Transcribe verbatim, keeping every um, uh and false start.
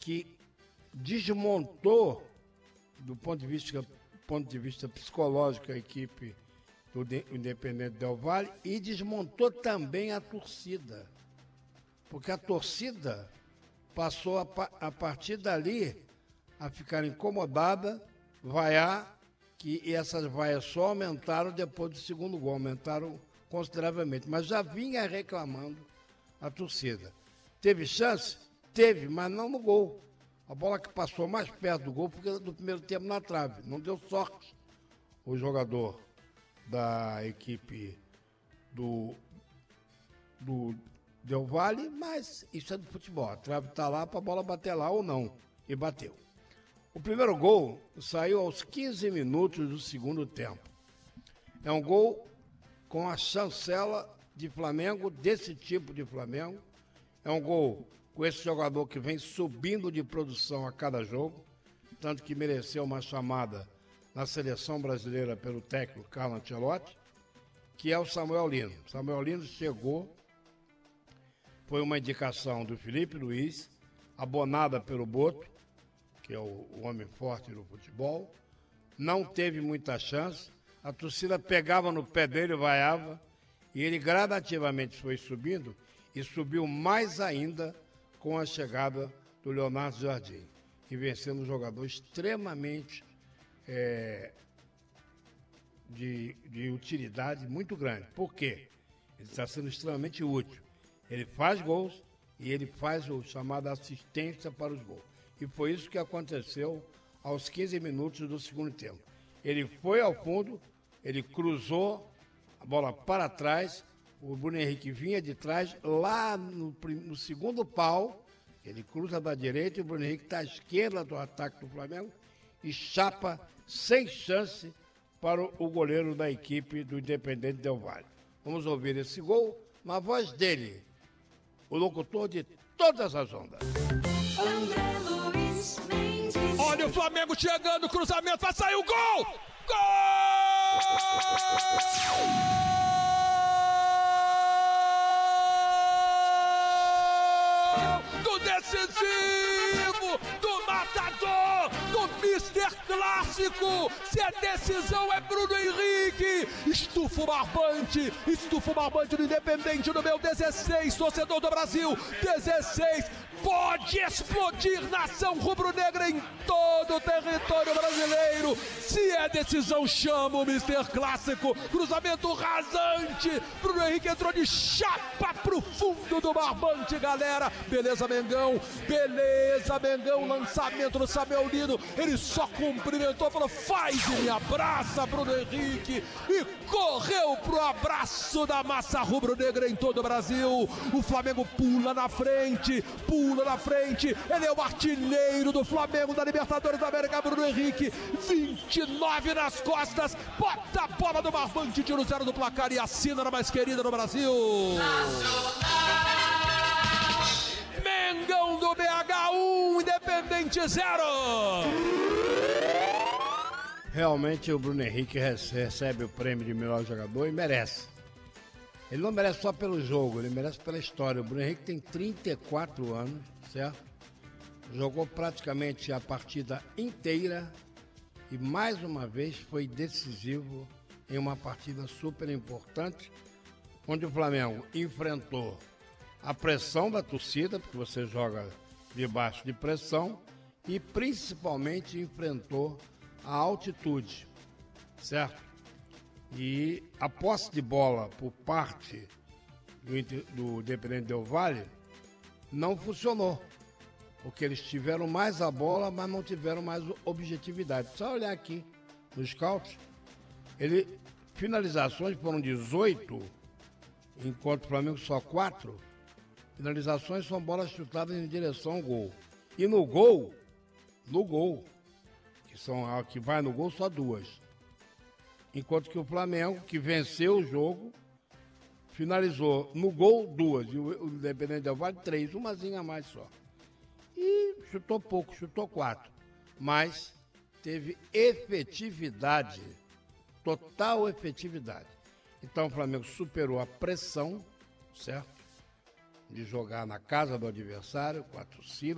que desmontou, do ponto de vista, ponto de vista psicológico, a equipe do Independente Del Valle, e desmontou também a torcida. Porque a torcida passou a, a partir dali a ficar incomodada, vaiar, que e essas vaias só aumentaram depois do segundo gol, aumentaram consideravelmente, mas já vinha reclamando a torcida. Teve chance? Teve, mas não no gol. A bola que passou mais perto do gol porque do primeiro tempo na trave. Não deu sorte o jogador da equipe do, do Del Valle, mas isso é do futebol. A trave está lá para a bola bater lá ou não. E bateu. O primeiro gol saiu aos quinze minutos do segundo tempo. É um gol com a chancela de Flamengo, desse tipo de Flamengo. É um gol com esse jogador que vem subindo de produção a cada jogo, tanto que mereceu uma chamada na seleção brasileira pelo técnico Carlo Ancelotti, que é o Samuel Lino. Samuel Lino chegou, foi uma indicação do Felipe Luiz, abonada pelo Boto, que é o, o homem forte do futebol, não teve muita chance, a torcida pegava no pé dele, vaiava, e ele gradativamente foi subindo, e subiu mais ainda com a chegada do Leonardo Jardim, e vencendo um jogador extremamente é, de, de utilidade muito grande. Por quê? Ele está sendo extremamente útil. Ele faz gols e ele faz o chamado assistência para os gols. E foi isso que aconteceu aos quinze minutos do segundo tempo. Ele foi ao fundo, ele cruzou a bola para trás, o Bruno Henrique vinha de trás, lá no, no segundo pau, ele cruza da direita e o Bruno Henrique está à esquerda do ataque do Flamengo e chapa sem chance para o, o goleiro da equipe do Independente Del Valle. Vamos ouvir esse gol na voz dele, o locutor de todas as ondas. André Luiz Mendes. Olha o Flamengo chegando, cruzamento, vai sair o gol! Gol! Do decisivo, do matador, do mister Clássico. Se a decisão é Bruno Henrique, estufa o barbante, estufa o barbante do Independente no meu dezesseis, torcedor do Brasil, dezesseis. Pode explodir nação rubro-negra em todo o território brasileiro. Se é decisão, chama o mister Clássico. Cruzamento rasante. Bruno Henrique entrou de chapa pro fundo do barbante, galera. Beleza, Mengão. Beleza, Mengão. Lançamento do Samuel Lino. Ele só cumprimentou, falou: faz e me abraça, Bruno Henrique. E correu pro abraço da massa rubro-negra em todo o Brasil. O Flamengo pula na frente. Pula na frente, ele é o artilheiro do Flamengo da Libertadores da América, Bruno Henrique, vinte e nove nas costas, bota a bola do barbante, tira o zero do placar e assina na mais querida no Brasil. Nacional. Mengão do B H um, Independente zero. Realmente o Bruno Henrique recebe o prêmio de melhor jogador e merece. Ele não merece só pelo jogo, ele merece pela história. O Bruno Henrique tem trinta e quatro anos, certo? Jogou praticamente a partida inteira e mais uma vez foi decisivo em uma partida super importante, onde o Flamengo enfrentou a pressão da torcida, porque você joga debaixo de pressão, e principalmente enfrentou a altitude, certo? E a posse de bola por parte do, do Independente Del Valle não funcionou, porque eles tiveram mais a bola, mas não tiveram mais objetividade. Só olhar aqui no scout, ele, finalizações foram dezoito, enquanto o Flamengo só quatro. Finalizações são bolas chutadas em direção ao gol. E no gol, no gol, que, são, que vai no gol, só duas. Enquanto que o Flamengo, que venceu o jogo, finalizou no gol duas, e o Independente Del Valle três, umazinha a mais só. E chutou pouco, chutou quatro, mas teve efetividade, total efetividade. Então o Flamengo superou a pressão, certo? De jogar na casa do adversário, com a torcida.